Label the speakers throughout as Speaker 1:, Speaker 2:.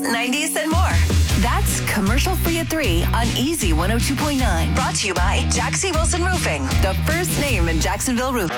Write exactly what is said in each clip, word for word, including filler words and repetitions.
Speaker 1: nineties, and more. That's Commercial Free at three on Easy one oh two point nine. Brought to you by Jaxie Wilson Roofing, the first name in Jacksonville Roof.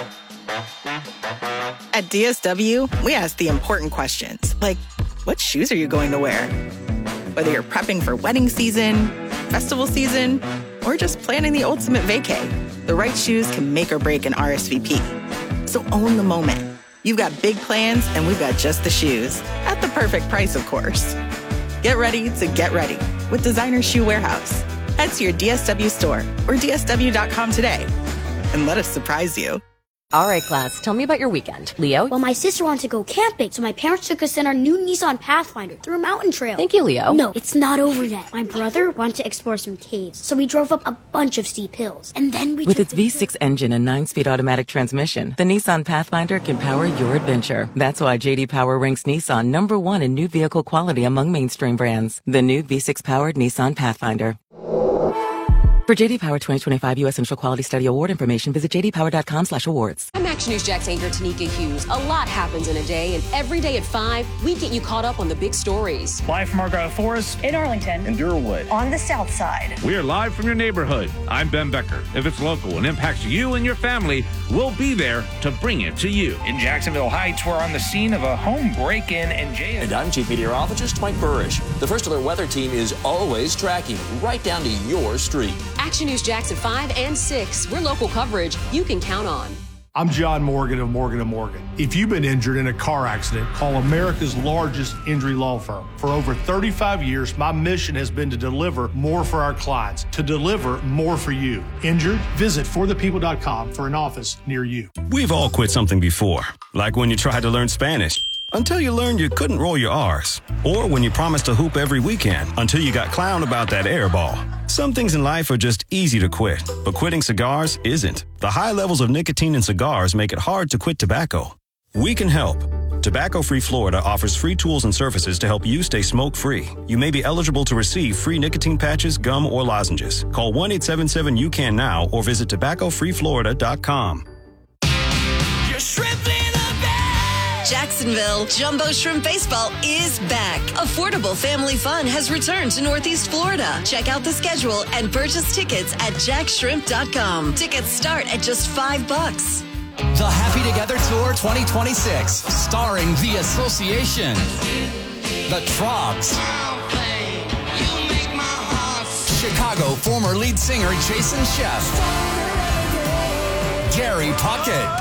Speaker 2: At D S W, we ask the important questions, like, what shoes are you going to wear? Whether you're prepping for wedding season, festival season, or just planning the ultimate vacay, the right shoes can make or break an R S V P. So own the moment. You've got big plans, and we've got just the shoes. At the perfect price, of course. Get ready to get ready with Designer Shoe Warehouse. Head to your D S W store or D S W dot com today and let us surprise you.
Speaker 3: All right, class, tell me about your weekend. Leo?
Speaker 4: Well, my sister wanted to go camping, so my parents took us in our new Nissan Pathfinder through a mountain trail.
Speaker 3: Thank you, Leo.
Speaker 4: No, it's not over yet. My brother wanted to explore some caves, so we drove up a bunch of steep hills. And then we
Speaker 5: With
Speaker 4: took
Speaker 5: its V six engine and nine-speed automatic transmission, the Nissan Pathfinder can power your adventure. That's why J D Power ranks Nissan number one in new vehicle quality among mainstream brands. The new V six-powered Nissan Pathfinder. For J D Power twenty twenty-five U S Central Quality Study Award information, visit j d power dot com slash awards.
Speaker 6: I'm Action News Jax anchor Tanika Hughes. A lot happens in a day, and every day at five, we get you caught up on the big stories.
Speaker 7: Live from Argyle Forest,
Speaker 8: in Arlington,
Speaker 7: in Durwood,
Speaker 8: on the south side.
Speaker 9: We are live from your neighborhood. I'm Ben Becker. If it's local and impacts you and your family, we'll be there to bring it to you.
Speaker 7: In Jacksonville Heights, we're on the scene of a home break-in and jail.
Speaker 10: And I'm Chief Meteorologist Mike Burrish. The First Alert Weather Team is always tracking right down to your street.
Speaker 6: Action News Jax at five and six. We're local coverage you can count on.
Speaker 11: I'm John Morgan of Morgan and Morgan. If you've been injured in a car accident, call America's largest injury law firm. For over thirty-five years, my mission has been to deliver more for our clients, to deliver more for you. Injured? Visit for the people dot com for an office near you.
Speaker 12: We've all quit something before, like when you tried to learn Spanish, until you learned you couldn't roll your R's. Or when you promised to hoop every weekend, until you got clowned about that air ball. Some things in life are just easy to quit, but quitting cigars isn't. The high levels of nicotine in cigars make it hard to quit tobacco. We can help. Tobacco Free Florida offers free tools and services to help you stay smoke-free. You may be eligible to receive free nicotine patches, gum, or lozenges. Call one eight seven seven U C A N now or visit tobacco free florida dot com.
Speaker 1: You're shrimp in a bag. Jacksonville Jumbo Shrimp Baseball is back. Affordable family fun has returned to Northeast Florida. Check out the schedule and purchase tickets at jack shrimp dot com. Tickets start at just five bucks.
Speaker 13: The Happy Together Tour twenty twenty-six, starring The Association, The Troggs, Chicago former lead singer Jason Sheff, Gary Puckett,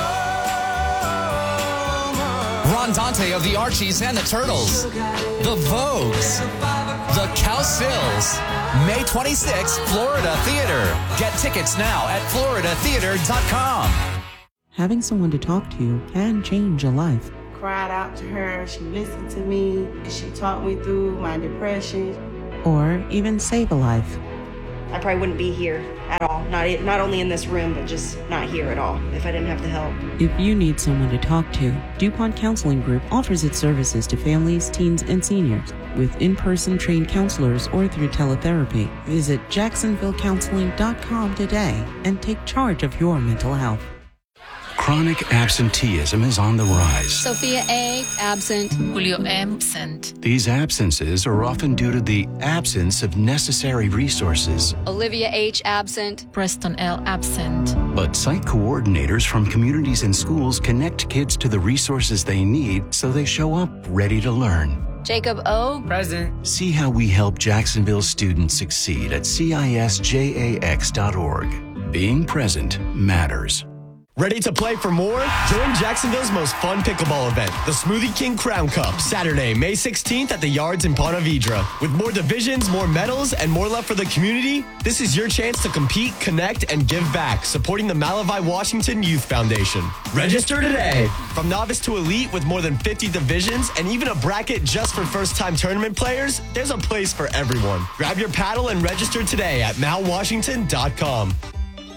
Speaker 13: Ron Dante of the Archies and the Turtles, The Vogues, The Cowsills, May twenty-sixth, Florida Theater. Get tickets now at florida theater dot com.
Speaker 14: Having someone to talk to can change a life.
Speaker 15: Cried out to her, she listened to me, she talked me through my depression.
Speaker 14: Or even save a life.
Speaker 16: I probably wouldn't be here at all, not, not only in this room, but just not here at all if I didn't have the help.
Speaker 14: If you need someone to talk to, DuPont Counseling Group offers its services to families, teens, and seniors with in-person trained counselors or through teletherapy. Visit jacksonville counseling dot com today and take charge of your mental health.
Speaker 17: Chronic absenteeism is on the rise.
Speaker 18: Sophia A. absent. Julio absent.
Speaker 17: These absences are often due to the absence of necessary resources.
Speaker 18: Olivia H. absent.
Speaker 19: Preston L. absent.
Speaker 17: But site coordinators from communities and schools connect kids to the resources they need so they show up ready to learn.
Speaker 18: Jacob O.
Speaker 19: present.
Speaker 17: See how we help Jacksonville students succeed at C I S J A X dot org. Being present matters.
Speaker 20: Ready to play for more? Join Jacksonville's most fun pickleball event, the Smoothie King Crown Cup, Saturday, May sixteenth at the Yards in Ponte Vedra. With more divisions, more medals, and more love for the community, this is your chance to compete, connect, and give back, supporting the Malavai Washington Youth Foundation. Register today. From novice to elite with more than fifty divisions and even a bracket just for first-time tournament players, there's a place for everyone. Grab your paddle and register today at mal washington dot com.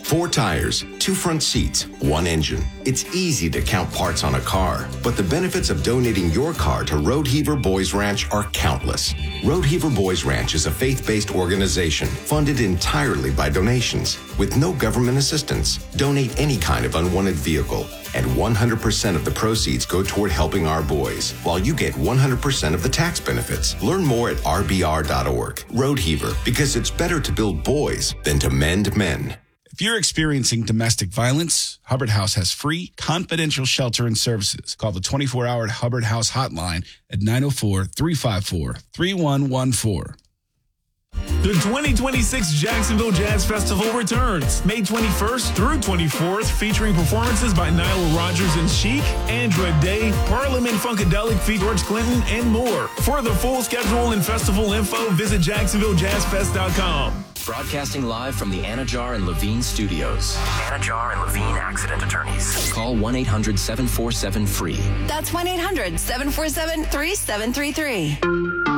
Speaker 8: Four tires, two front seats, one engine. It's easy to count parts on a car, but the benefits of donating your car to Road Heaver Boys Ranch are countless. Road Heaver Boys Ranch is a faith-based organization funded entirely by donations with no government assistance. Donate any kind of unwanted vehicle, and one hundred percent of the proceeds go toward helping our boys, while you get one hundred percent of the tax benefits. Learn more at r b r dot org. Road Heaver, because it's better to build boys than to mend men.
Speaker 19: If you're experiencing domestic violence, Hubbard House has free, confidential shelter and services. Call the twenty-four hour Hubbard House hotline at nine oh four, three five four, three one one four.
Speaker 21: The twenty twenty-six Jacksonville Jazz Festival returns May twenty-first through twenty-fourth, featuring performances by Nile Rodgers and Chic, Andra Day, Parliament Funkadelic feat. George Clinton, and more. For the full schedule and festival info, visit jacksonville jazz fest dot com.
Speaker 10: Broadcasting live from the Anajar and Levine studios.
Speaker 22: Anajar and Levine Accident Attorneys.
Speaker 10: Call one eight hundred seven four seven free.
Speaker 1: That's one eight hundred seven four seven three seven three three.